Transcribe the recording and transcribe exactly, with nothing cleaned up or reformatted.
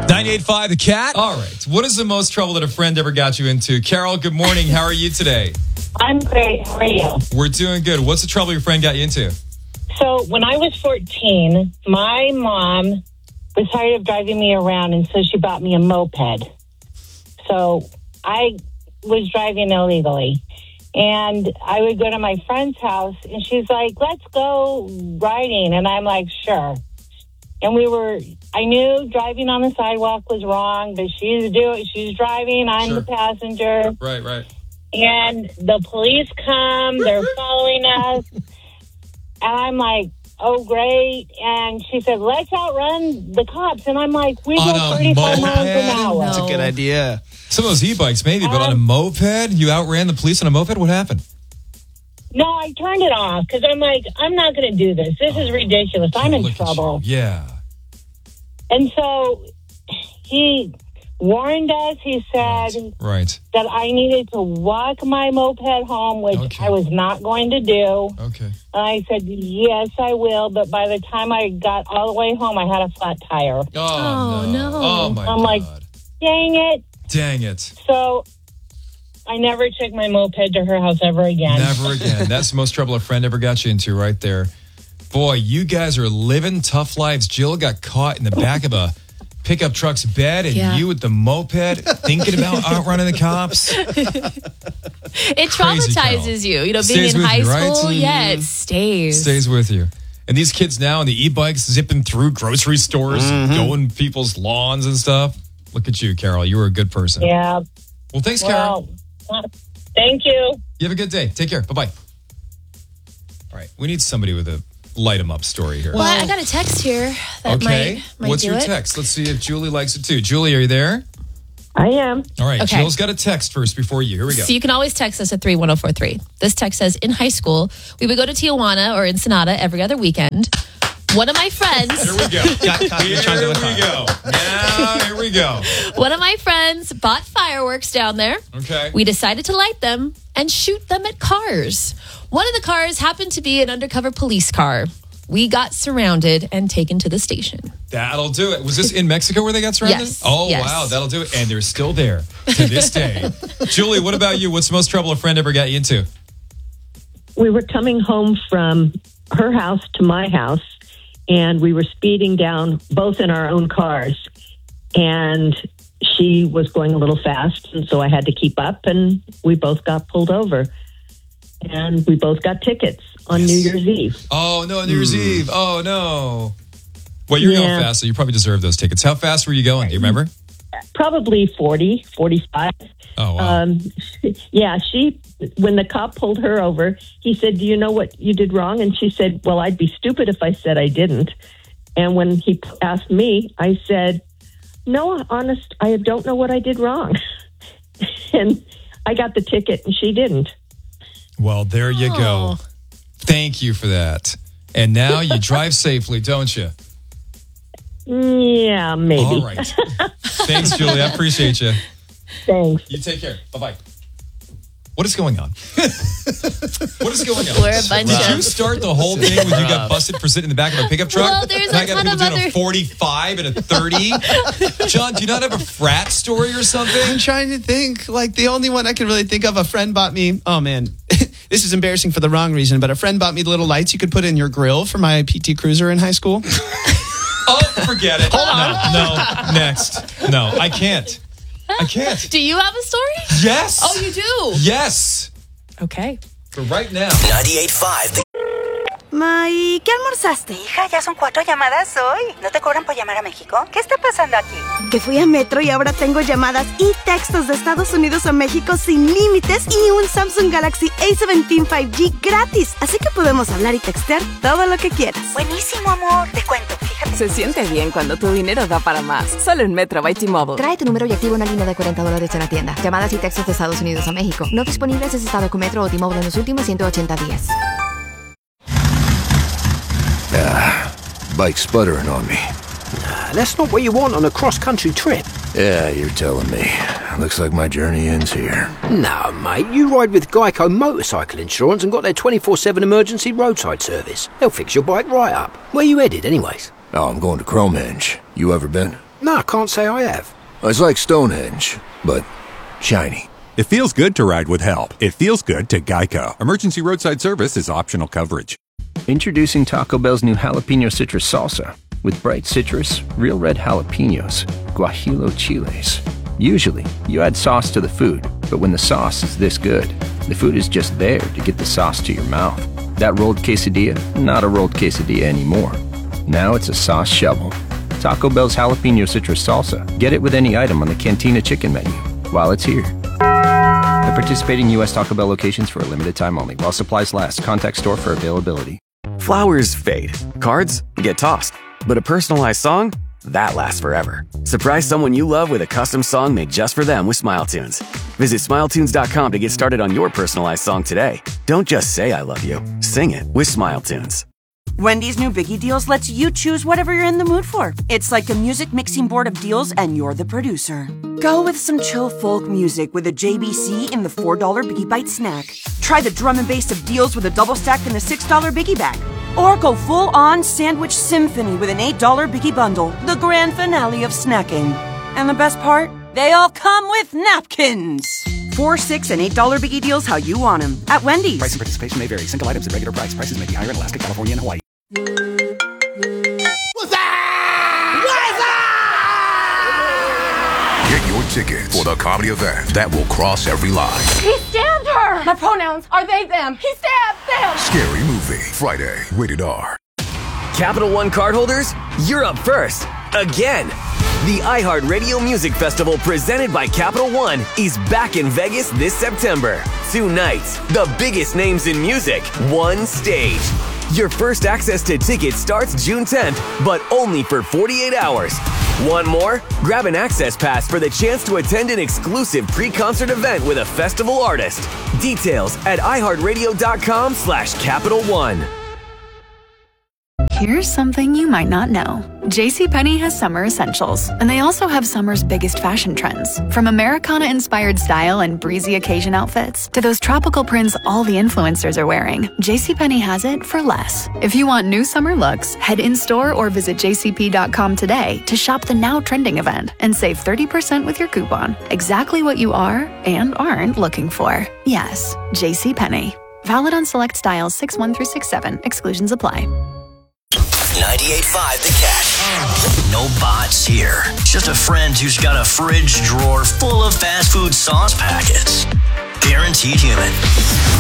ninety-eight point five, The Cat. All right. What is the most trouble that a friend ever got you into? Carol, good morning. How are you today? I'm great. How are you? We're doing good. What's the trouble your friend got you into? So when I was fourteen, my mom was tired of driving me around, and so she bought me a moped. So I was driving illegally. And I would go to my friend's house, and she's like, let's go riding. And I'm like, sure. And we were, I knew driving on the sidewalk was wrong, but she's doing, she's driving, I'm Sure. the passenger. Right, right. And the police come, they're following us. And I'm like, oh, great. And she said, let's outrun the cops. And I'm like, we On go a thirty-five miles moped? an hour. That's a good idea. Some of those e-bikes, maybe, but on a Um, moped? You outran the police on a moped? What happened? No, I turned it off because I'm like, I'm not going to do this. This is ridiculous. I'm in Look at you. trouble. Yeah. And so he warned us. He said Right. that I needed to walk my moped home, which Okay. I was not going to do. Okay. And I said, yes, I will. But by the time I got all the way home, I had a flat tire. Oh, Oh, no. no. Oh, my I'm God. like- Dang it. Dang it. So I never took my moped to her house ever again. Never again. That's the most trouble a friend ever got you into right there. Boy, you guys are living tough lives. Jill got caught in the back of a pickup truck's bed, and Yeah. you with the moped thinking about outrunning the cops. It Crazy, Carol. traumatizes you. You know, being Stays in with high you, right? school, Mhm. yeah, it stays. Stays with you. And these kids now on the e-bikes zipping through grocery stores, going people's lawns and stuff. Look at you, Carol. You were a good person. Yeah. Well, thanks, Carol. Well, uh, thank you. You have a good day. Take care. Bye-bye. All right. We need somebody with a light 'em up story here. Well, I got a text here that okay. might, might What's do your it. text? Let's see if Julie likes it too. Julie, are you there? I am. All right. Okay. Jill's got a text first before you. Here we go. So you can always text us at three one zero four three. This text says, in high school, we would go to Tijuana or Ensenada every other weekend. One of my friends, Here we go. Got caught Here trying to we look go. Now, here we go. one of my friends bought fireworks down there. Okay. We decided to light them and shoot them at cars. One of the cars happened to be an undercover police car. We got surrounded and taken to the station. That'll do it. Was this in Mexico where they got surrounded? Yes. Oh, Yes. wow. That'll do it. And they're still there to this day. Julie, what about you? What's the most trouble a friend ever got you into? We were coming home from her house to my house, and we were speeding down both in our own cars. And she was going a little fast, and so I had to keep up, and we both got pulled over. And we both got tickets on Yes. New Year's Eve. Oh, no, New Year's Eve. Oh, no. Well, you're going Yeah. fast, so you probably deserve those tickets. How fast were you going? Do you remember? Probably forty, forty-five. Oh, wow. Um, yeah, she, when the cop pulled her over, he said, do you know what you did wrong? And she said, well, I'd be stupid if I said I didn't. And when he asked me, I said, no, honest, I don't know what I did wrong. And I got the ticket and she didn't. Well, there you go. Oh. Thank you for that. And now you drive safely, don't you? Yeah, maybe. All right. Thanks, Julie. I appreciate you. Thanks. You take care. Bye-bye. What is going on? What is going on? We're a bunch Did of- you start the whole thing when you got busted for sitting in the back of a pickup truck? Well, there's and a I got ton people of doing other- a forty-five and a thirty. John, do you not have a frat story or I'm something? trying to think. Like, the only one I can really think of, a friend bought me, oh, man. This is embarrassing for the wrong reason, but a friend bought me the little lights you could put in your grill for my P T Cruiser in high school. Oh, forget it. Hold on. No, no. Next. No, I can't. I can't. Do you have a story? Yes. Oh, you do? Yes. Okay. But right now. ninety-eight point five. The Ma, ¿y qué almorzaste? Hija, ya son cuatro llamadas hoy. ¿No te cobran por llamar a México? ¿Qué está pasando aquí? Que fui a Metro y ahora tengo llamadas y textos de Estados Unidos a México sin límites y un Samsung Galaxy A diecisiete cinco G gratis. Así que podemos hablar y textear todo lo que quieras. Buenísimo, amor. Te cuento, fíjate. Se siente bien cuando tu dinero da para más. Solo en Metro by T-Mobile. Trae tu número y activa una línea de cuarenta dólares en la tienda. Llamadas y textos de Estados Unidos a México. No disponibles en estado con Metro o T-Mobile en los últimos ciento ochenta días. Ah, bike's sputtering on me. Nah, that's not what you want on a cross-country trip. Yeah, you're telling me. Looks like my journey ends here. No, mate, you ride with Geico Motorcycle Insurance and got their twenty-four seven emergency roadside service. They'll fix your bike right up. Where you headed, anyways? Oh, I'm going to Chromehenge. You ever been? No, I can't say I have. It's like Stonehenge, but shiny. It feels good to ride with help. It feels good to Geico. Emergency roadside service is optional coverage. Introducing Taco Bell's new jalapeno citrus salsa. With bright citrus, real red jalapenos, guajillo chiles. Usually, you add sauce to the food, but when the sauce is this good, the food is just there to get the sauce to your mouth. That rolled quesadilla, not a rolled quesadilla anymore. Now it's a sauce shovel. Taco Bell's jalapeno citrus salsa. Get it with any item on the Cantina chicken menu while it's here. At participating U S Taco Bell locations for a limited time only. While supplies last, contact store for availability. Flowers fade. Cards get tossed. But a personalized song? That lasts forever. Surprise someone you love with a custom song made just for them with SmileTunes. Visit Smile Tunes dot com to get started on your personalized song today. Don't just say I love you. Sing it with SmileTunes. Wendy's new Biggie Deals lets you choose whatever you're in the mood for. It's like a music mixing board of deals and you're the producer. Go with some chill folk music with a J B C in the four dollar Biggie Bite snack. Try the drum and bass of deals with a double stack in the six dollar Biggie Bag. Or go full-on sandwich symphony with an eight dollar Biggie Bundle, the grand finale of snacking. And the best part? They all come with napkins. Four, six, and eight dollar Biggie Deals how you want them at Wendy's. Price and participation may vary. Single items at regular price. Prices may be higher in Alaska, California, and Hawaii. What's that? Get your tickets for the comedy event that will cross every line. He stabbed her! My pronouns are they, them. He stabbed them! Scary Movie, Friday, rated R. Capital One cardholders, you're up first. Again. The iHeartRadio Music Festival presented by Capital One is back in Vegas this September. Two nights, the biggest names in music, one stage. Your first access to tickets starts June tenth, but only for forty-eight hours. Want more? Grab an access pass for the chance to attend an exclusive pre-concert event with a festival artist. Details at iHeartRadio.com slash Capital One. Here's something you might not know. JCPenney has summer essentials, and they also have summer's biggest fashion trends. From Americana-inspired style and breezy occasion outfits to those tropical prints all the influencers are wearing, JCPenney has it for less. If you want new summer looks, head in-store or visit j c p dot com today to shop the now trending event and save thirty percent with your coupon. Exactly what you are and aren't looking for. Yes, JCPenney. Valid on select styles six one through six seven. Exclusions apply. ninety-eight point five The Catch. No bots here. Just a friend who's got a fridge drawer full of fast food sauce packets. Guaranteed human.